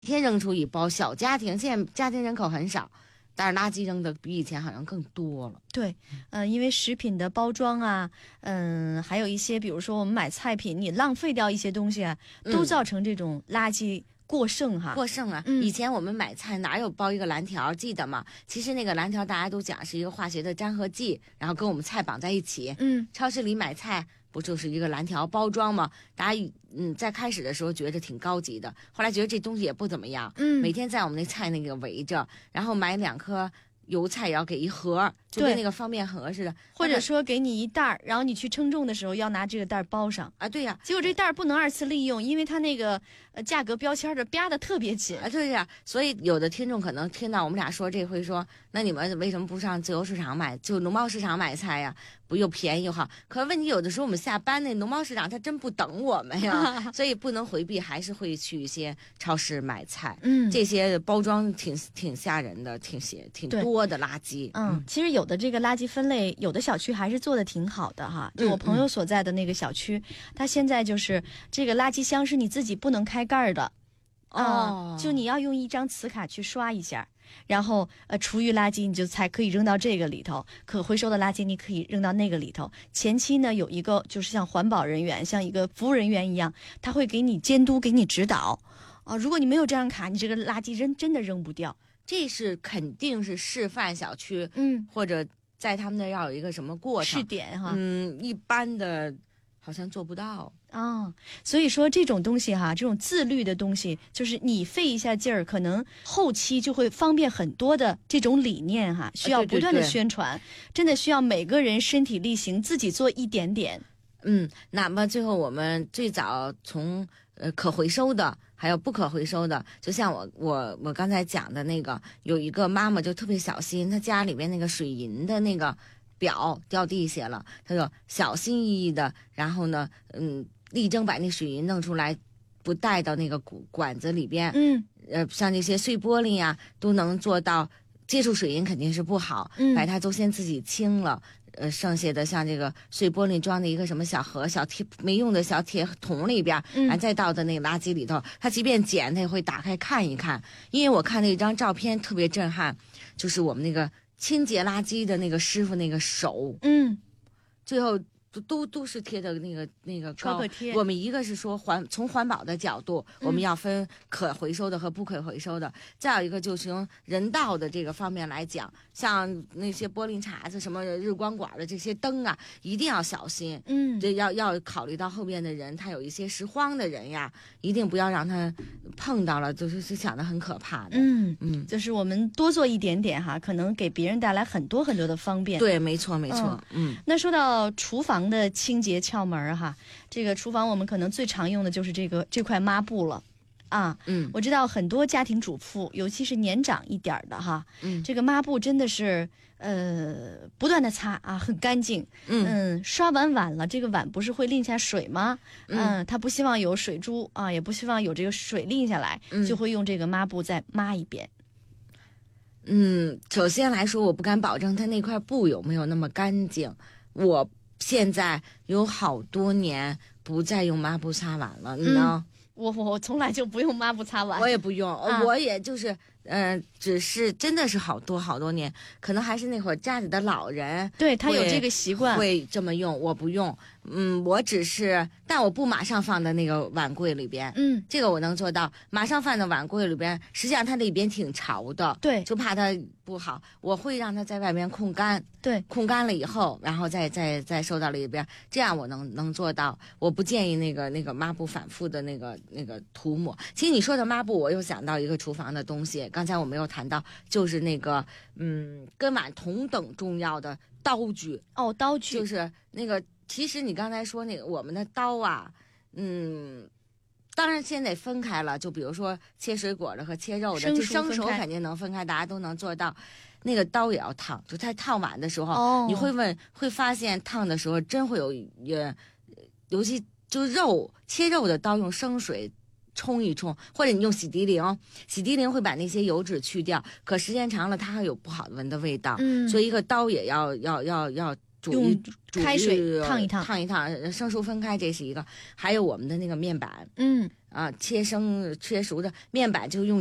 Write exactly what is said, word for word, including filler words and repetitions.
天扔出一包，小家庭现在家庭人口很少，但是垃圾扔的比以前好像更多了。 对，嗯、呃，因为食品的包装啊，嗯，还有一些，比如说我们买菜品，你浪费掉一些东西啊，都造成这种垃圾过剩哈。 过剩啊！嗯、以前我们买菜哪有包一个蓝条，记得吗？其实那个蓝条大家都讲是一个化学的粘合剂，然后跟我们菜绑在一起。 嗯， 超市里买菜不就是一个蓝条包装吗？大家嗯在开始的时候觉得挺高级的，后来觉得这东西也不怎么样。 嗯， 每天在我们那菜那个围着，然后买两颗油菜也要给一盒，就跟那个方便盒似的， 或者说给你一袋儿，然后你去称重的时候要拿这个袋儿包上啊。对呀、 啊，结果这袋儿不能二次利用，因为它那个呃价格标签的吧的特别紧啊。对呀、啊，所以有的听众可能听到我们俩说这回说，那你们为什么不上自由市场买，就农贸市场买菜呀？不又便宜又好？可问题有的时候我们下班那农贸市场它真不等我们呀，所以不能回避，还是会去一些超市买菜。 嗯， 这些包装挺挺吓人的，挺些挺多的垃圾。 嗯，其实有的这个垃圾分类，有的小区还是做的挺好的哈。就我朋友所在的那个小区，嗯、它现在就是这个垃圾箱是你自己不能开盖的。 哦、 呃，就你要用一张磁卡去刷一下，然后呃，厨余垃圾你就才可以扔到这个里头，可回收的垃圾你可以扔到那个里头。前期呢，有一个就是像环保人员，像一个服务人员一样，他会给你监督，给你指导。啊、呃，如果你没有这张卡，你这个垃圾扔真的扔不掉。 这是肯定是示范小区， 嗯， 或者在他们那要有一个什么过程试点哈， 嗯，一般的好像做不到。 啊，所以说这种东西哈，这种自律的东西，就是你费一下劲儿，可能后期就会方便很多的这种理念哈，需要不断的宣传， 啊、对对对真的需要每个人身体力行，自己做一点点。 嗯，哪怕最后我们最早从呃可回收的，还有不可回收的，就像我我我刚才讲的那个，有一个妈妈就特别小心，她家里边那个水银的那个表掉地下了，她就小心翼翼的，然后呢，嗯。力争把那水银弄出来，不带到那个管子里边。 嗯， 呃，像这些碎玻璃呀，都能做到接触水银肯定是不好， 嗯， 把它都先自己清了。呃，剩下的像这个碎玻璃装的一个什么小盒、小铁没用的小铁桶里边， 嗯， 然后再倒到那个垃圾里头。他即便捡，他也会打开看一看。因为我看那张照片特别震撼，就是我们那个清洁垃圾的那个师傅那个手， 嗯， 最后。都都都是贴的那个那个创可贴。 我们一个是说环从环保的角度， 嗯、 我们要分可回收的和不可回收的。再有一个就是从人道的这个方面来讲，像那些玻璃碴子、什么日光管的这些灯啊，一定要小心。 嗯， 这要要考虑到后边的人，他有一些拾荒的人呀，一定不要让他碰到了，就是是想的很可怕的。 嗯嗯，就是我们多做一点点哈，可能给别人带来很多很多的方便。 对，没错没错。嗯， 嗯那说到厨房的清洁窍门哈，这个厨房我们可能最常用的就是这个这块抹布了啊。 嗯， 我知道很多家庭主妇，尤其是年长一点的哈， 嗯， 这个抹布真的是呃不断的擦啊，很干净。 嗯嗯，刷完碗了，这个碗不是会淋下水吗？ 嗯， 他不希望有水珠啊，也不希望有这个水淋下来， 嗯、 就会用这个抹布再抹一遍。 嗯，首先来说，我不敢保证它那块布有没有那么干净。我现在有好多年不再用抹布擦碗了，你呢？ 嗯、我我从来就不用抹布擦碗， 我也不用， 啊、 我也就是，嗯、呃，只是真的是好多好多年，可能还是那会儿家里的老人， 对他有这个习惯会这么用，我不用。嗯，我只是，但我不马上放在那个碗柜里边。 嗯， 这个我能做到，马上放在碗柜里边。实际上它里边挺潮的， 对， 就怕它不好。我会让它在外边控干， 对， 控干了以后，然后再再再收到里边，这样我能能做到。我不建议那个那个抹布反复的那个那个涂抹。其实你说的抹布，我又想到一个厨房的东西，刚才我没有谈到，就是那个嗯，跟碗同等重要的刀具。 哦，刀具就是那个。其实你刚才说那个我们的刀啊，嗯，当然先得分开了。就比如说切水果的和切肉的，就生熟肯定能分开，大家都能做到。那个刀也要烫，就在烫碗的时候， 哦、 你会问，会发现烫的时候真会有，呃，尤其就肉切肉的刀用生水冲一冲，或者你用洗涤灵，洗涤灵会把那些油脂去掉，可时间长了它还有不好闻的味道。 嗯， 所以一个刀也要要要要。 用开水烫一烫， 烫一烫，生熟分开，这是一个。还有我们的那个面板， 嗯啊，切生切熟的面板就用